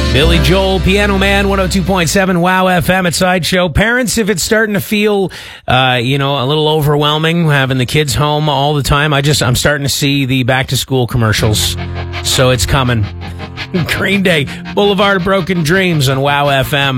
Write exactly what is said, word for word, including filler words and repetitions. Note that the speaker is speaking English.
Billy Joel, Piano Man, one oh two point seven Wow F M at Sideshow. Parents, if it's starting to feel, uh, you know, a little overwhelming having the kids home all the time, I just, I'm starting to see the back to school commercials. So it's coming. Green Day, Boulevard of Broken Dreams on Wow F M.